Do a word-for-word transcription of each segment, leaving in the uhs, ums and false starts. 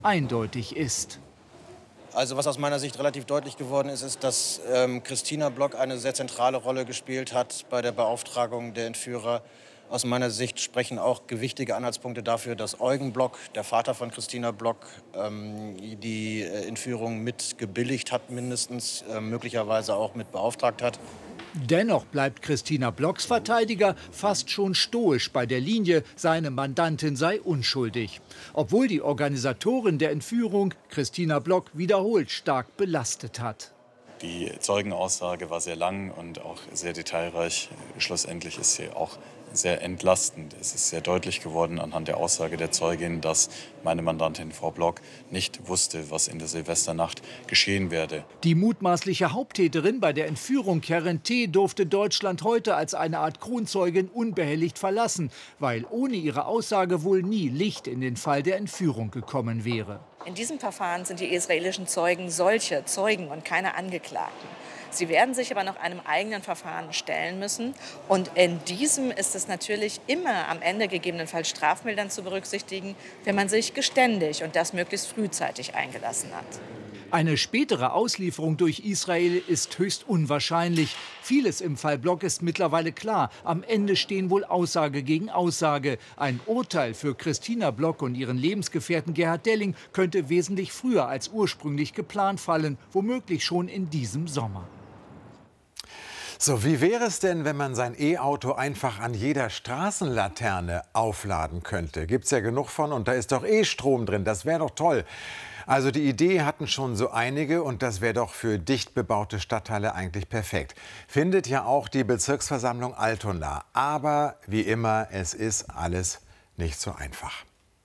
eindeutig ist. Also was aus meiner Sicht relativ deutlich geworden ist, ist, dass ähm, Christina Block eine sehr zentrale Rolle gespielt hat bei der Beauftragung der Entführer. Aus meiner Sicht sprechen auch gewichtige Anhaltspunkte dafür, dass Eugen Block, der Vater von Christina Block, ähm, die äh, Entführung mit gebilligt hat, mindestens, äh, möglicherweise auch mit beauftragt hat. Dennoch bleibt Christina Blocks Verteidiger fast schon stoisch bei der Linie, seine Mandantin sei unschuldig. Obwohl die Organisatorin der Entführung Christina Block wiederholt stark belastet hat. Die Zeugenaussage war sehr lang und auch sehr detailreich. Schlussendlich ist sie auch sehr entlastend. Es ist sehr deutlich geworden anhand der Aussage der Zeugin, dass meine Mandantin Frau Block nicht wusste, was in der Silvesternacht geschehen werde. Die mutmaßliche Haupttäterin bei der Entführung Keren T. durfte Deutschland heute als eine Art Kronzeugin unbehelligt verlassen, weil ohne ihre Aussage wohl nie Licht in den Fall der Entführung gekommen wäre. In diesem Verfahren sind die israelischen Zeugen solche Zeugen und keine Angeklagten. Sie werden sich aber noch einem eigenen Verfahren stellen müssen. Und in diesem ist es natürlich immer am Ende gegebenenfalls strafmildern zu berücksichtigen, wenn man sich geständig und das möglichst frühzeitig eingelassen hat. Eine spätere Auslieferung durch Israel ist höchst unwahrscheinlich. Vieles im Fall Block ist mittlerweile klar. Am Ende stehen wohl Aussage gegen Aussage. Ein Urteil für Christina Block und ihren Lebensgefährten Gerhard Delling könnte wesentlich früher als ursprünglich geplant fallen, womöglich schon in diesem Sommer. So, wie wäre es denn, wenn man sein E-Auto einfach an jeder Straßenlaterne aufladen könnte? Gibt es ja genug von und da ist doch eh Strom drin. Das wäre doch toll. Also die Idee hatten schon so einige und das wäre doch für dicht bebaute Stadtteile eigentlich perfekt. Findet ja auch die Bezirksversammlung Altona. Aber wie immer, es ist alles nicht so einfach.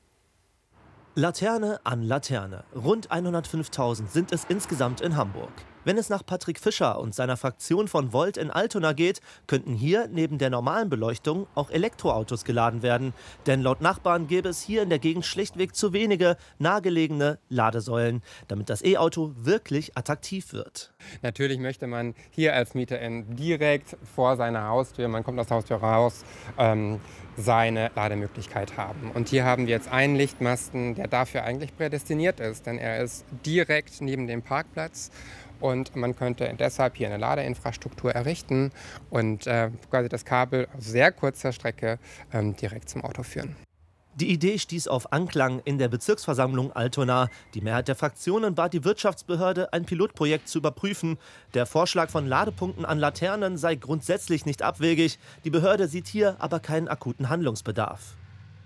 Laterne an Laterne. Rund hundertfünftausend sind es insgesamt in Hamburg. Wenn es nach Patrick Fischer und seiner Fraktion von Volt in Altona geht, könnten hier neben der normalen Beleuchtung auch Elektroautos geladen werden. Denn laut Nachbarn gäbe es hier in der Gegend schlichtweg zu wenige nahegelegene Ladesäulen, damit das E-Auto wirklich attraktiv wird. Natürlich möchte man hier als Mieterin direkt vor seiner Haustür, man kommt aus der Haustür raus, ähm, seine Lademöglichkeit haben. Und hier haben wir jetzt einen Lichtmasten, der dafür eigentlich prädestiniert ist, denn er ist direkt neben dem Parkplatz. Und man könnte deshalb hier eine Ladeinfrastruktur errichten und äh, quasi das Kabel auf sehr kurzer Strecke ähm, direkt zum Auto führen. Die Idee stieß auf Anklang in der Bezirksversammlung Altona. Die Mehrheit der Fraktionen bat die Wirtschaftsbehörde, ein Pilotprojekt zu überprüfen. Der Vorschlag von Ladepunkten an Laternen sei grundsätzlich nicht abwegig. Die Behörde sieht hier aber keinen akuten Handlungsbedarf.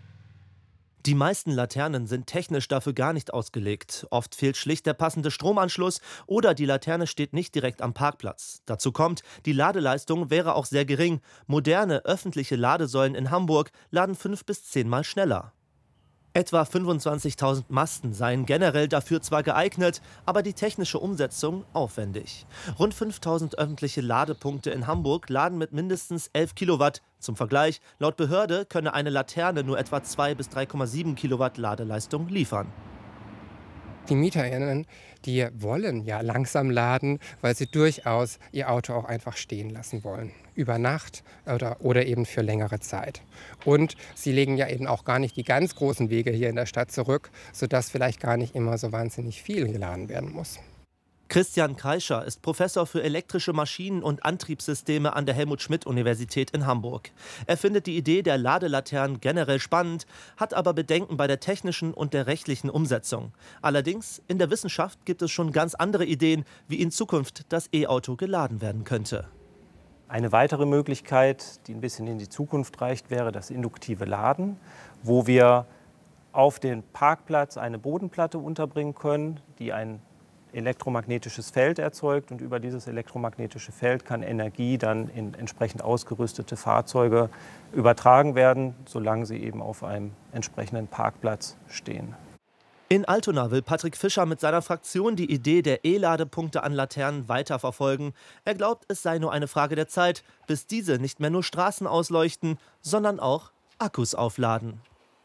Die meisten Laternen sind technisch dafür gar nicht ausgelegt. Oft fehlt schlicht der passende Stromanschluss oder die Laterne steht nicht direkt am Parkplatz. Dazu kommt, die Ladeleistung wäre auch sehr gering. Moderne öffentliche Ladesäulen in Hamburg laden fünf bis zehnmal schneller. Etwa fünfundzwanzigtausend Masten seien generell dafür zwar geeignet, aber die technische Umsetzung aufwendig. Rund fünftausend öffentliche Ladepunkte in Hamburg laden mit mindestens elf Kilowatt. Zum Vergleich, laut Behörde könne eine Laterne nur etwa zwei bis drei Komma sieben Kilowatt Ladeleistung liefern. Die MieterInnen, die wollen ja langsam laden, weil sie durchaus ihr Auto auch einfach stehen lassen wollen. Über Nacht oder, oder eben für längere Zeit. Und sie legen ja eben auch gar nicht die ganz großen Wege hier in der Stadt zurück, sodass vielleicht gar nicht immer so wahnsinnig viel geladen werden muss. Christian Kreischer ist Professor für elektrische Maschinen und Antriebssysteme an der Helmut-Schmidt-Universität in Hamburg. Er findet die Idee der Ladelaternen generell spannend, hat aber Bedenken bei der technischen und der rechtlichen Umsetzung. Allerdings, in der Wissenschaft gibt es schon ganz andere Ideen, wie in Zukunft das E-Auto geladen werden könnte. Eine weitere Möglichkeit, die ein bisschen in die Zukunft reicht, wäre das induktive Laden, wo wir auf dem Parkplatz eine Bodenplatte unterbringen können, die ein elektromagnetisches Feld erzeugt und über dieses elektromagnetische Feld kann Energie dann in entsprechend ausgerüstete Fahrzeuge übertragen werden, solange sie eben auf einem entsprechenden Parkplatz stehen. In Altona will Patrick Fischer mit seiner Fraktion die Idee der E-Ladepunkte an Laternen weiterverfolgen. Er glaubt, es sei nur eine Frage der Zeit, bis diese nicht mehr nur Straßen ausleuchten, sondern auch Akkus aufladen.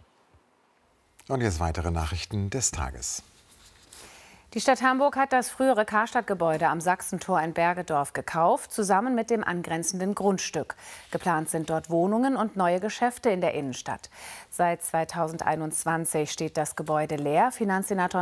Und jetzt weitere Nachrichten des Tages. Die Stadt Hamburg hat das frühere Karstadt-Gebäude am Sachsentor in Bergedorf gekauft, zusammen mit dem angrenzenden Grundstück. Geplant sind dort Wohnungen und neue Geschäfte in der Innenstadt. Seit zweitausendeinundzwanzig steht das Gebäude leer. Finanzsenator